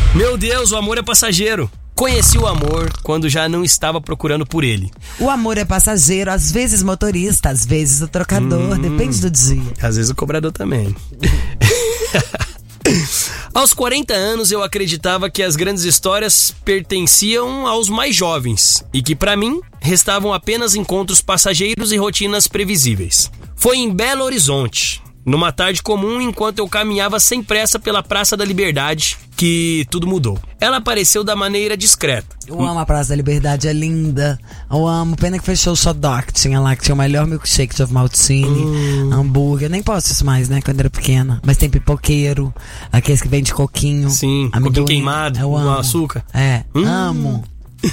Meu Deus, o amor é passageiro. Conheci o amor quando já não estava procurando por ele. O amor é passageiro, às vezes motorista, às vezes o trocador, depende do dia. Às vezes o cobrador também. Aos 40 anos eu acreditava que as grandes histórias pertenciam aos mais jovens e que pra mim restavam apenas encontros passageiros e rotinas previsíveis. Foi em Belo Horizonte, numa tarde comum, enquanto eu caminhava sem pressa pela Praça da Liberdade, que tudo mudou. Ela apareceu da maneira discreta. Eu amo a Praça da Liberdade, é linda. Eu amo. Pena que fechou o Sodok, que tinha lá, que tinha o melhor milkshake de maltine, hambúrguer. Eu nem posso isso mais, né, quando era pequena. Mas tem pipoqueiro, aqueles que vende coquinho. Sim, coquinho queimado, com açúcar. Amo.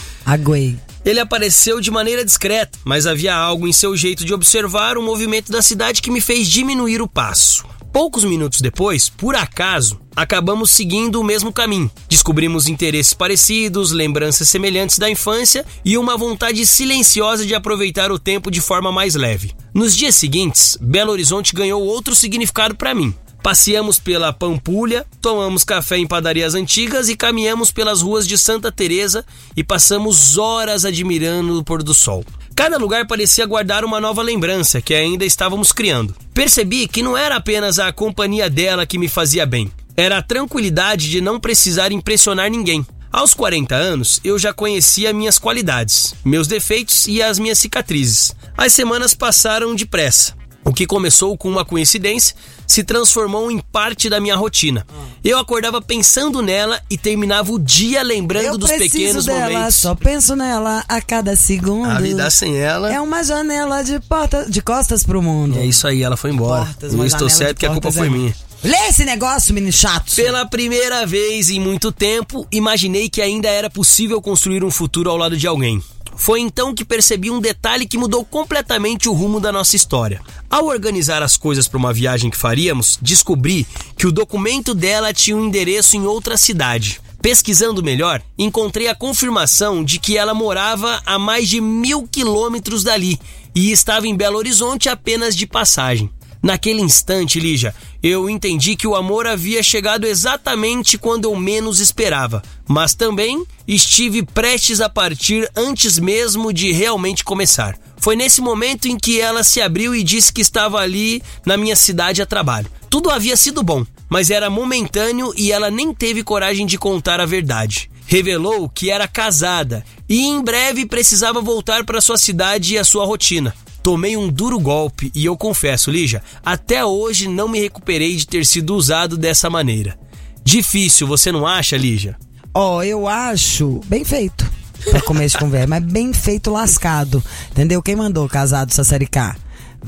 Aguei. Ele apareceu de maneira discreta, mas havia algo em seu jeito de observar o movimento da cidade que me fez diminuir o passo. Poucos minutos depois, por acaso, acabamos seguindo o mesmo caminho. Descobrimos interesses parecidos, lembranças semelhantes da infância e uma vontade silenciosa de aproveitar o tempo de forma mais leve. Nos dias seguintes, Belo Horizonte ganhou outro significado para mim. Passeamos pela Pampulha, tomamos café em padarias antigas e caminhamos pelas ruas de Santa Teresa e passamos horas admirando o pôr do sol. Cada lugar parecia guardar uma nova lembrança que ainda estávamos criando. Percebi que não era apenas a companhia dela que me fazia bem. Era a tranquilidade de não precisar impressionar ninguém. Aos 40 anos, eu já conhecia minhas qualidades, meus defeitos e as minhas cicatrizes. As semanas passaram depressa. O que começou com uma coincidência se transformou em parte da minha rotina. Eu acordava pensando nela e terminava o dia lembrando dos pequenos momentos. Só penso nela a cada segundo. A vida sem ela é uma janela de costas pro mundo. É isso aí, ela foi embora. Eu estou certo que a culpa foi minha. Lê esse negócio, menino chato. Pela primeira vez em muito tempo, imaginei que ainda era possível construir um futuro ao lado de alguém. Foi então que percebi um detalhe que mudou completamente o rumo da nossa história. Ao organizar as coisas para uma viagem que faríamos, descobri que o documento dela tinha um endereço em outra cidade. Pesquisando melhor, encontrei a confirmação de que ela morava a mais de 1.000 quilômetros dali e estava em Belo Horizonte apenas de passagem. Naquele instante, Lígia, eu entendi que o amor havia chegado exatamente quando eu menos esperava, mas também estive prestes a partir antes mesmo de realmente começar. Foi nesse momento em que ela se abriu e disse que estava ali na minha cidade a trabalho. Tudo havia sido bom, mas era momentâneo e ela nem teve coragem de contar a verdade. Revelou que era casada e em breve precisava voltar para sua cidade e a sua rotina. Tomei um duro golpe e eu confesso, Lígia, até hoje não me recuperei de ter sido usado dessa maneira. Difícil, você não acha, Lígia? Eu acho bem feito pra começo de conversa, mas bem feito lascado, entendeu? Quem mandou casado sassaricá?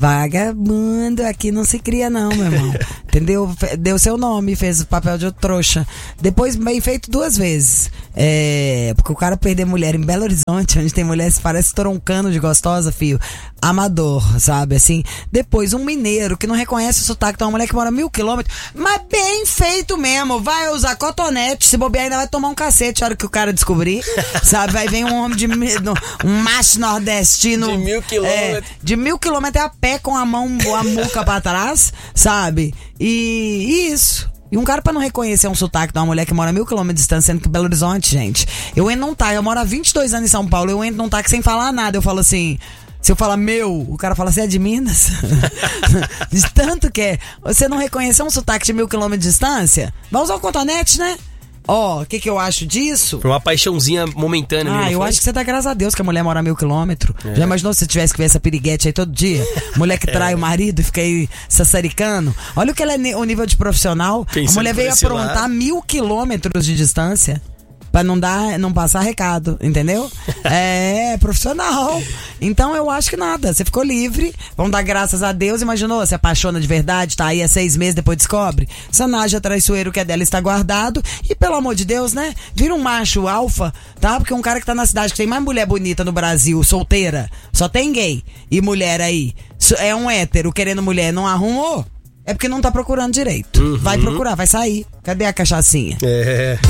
Vagabundo, aqui não se cria não, meu irmão. Entendeu? Deu seu nome, fez o papel de trouxa. Depois, bem feito 2 vezes. Porque o cara perder mulher em Belo Horizonte, onde tem mulher que parece troncando de gostosa, filho. Amador, sabe? Assim. Depois, um mineiro que não reconhece o sotaque de uma mulher que mora 1.000 quilômetros. Mas bem feito mesmo. Vai usar cotonete. Se bobear, ainda vai tomar um cacete a hora que o cara descobrir. Sabe? Vai vir um homem um macho nordestino. De 1.000 quilômetros. De 1.000 quilômetros é a pé com a muca pra trás, sabe? E isso. E um cara pra não reconhecer um sotaque de uma mulher que mora a 1.000 quilômetros de distância, sendo que Belo Horizonte, gente. Eu entro num táxi, eu moro há 22 anos em São Paulo, eu entro num táxi sem falar nada, eu falo assim... Se eu falar o cara fala, você é de Minas? De tanto que você não reconhecer um sotaque de 1.000 quilômetros de distância, vai usar o cotonete, né? O que eu acho disso? Foi uma paixãozinha momentânea. Eu acho que você dá graças a Deus que a mulher mora a 1.000 quilômetros. Já imaginou se você tivesse que ver essa piriguete aí todo dia? Mulher que trai o marido e fica aí sassaricando. Olha o que ela é o nível de profissional. A mulher veio aprontar 1.000 quilômetros de distância. Pra não passar recado, entendeu? Profissional. Então eu acho que nada, você ficou livre, vamos dar graças a Deus. Imaginou, se apaixona de verdade, tá aí há 6 meses, depois descobre. Sanagem traiçoeiro que é dela está guardado. E pelo amor de Deus, né? Vira um macho alfa, tá? Porque um cara que tá na cidade que tem mais mulher bonita no Brasil, solteira, só tem gay e mulher aí, é um hétero querendo mulher, não arrumou? É porque não tá procurando direito. Vai procurar, vai sair. Cadê a cachaçinha?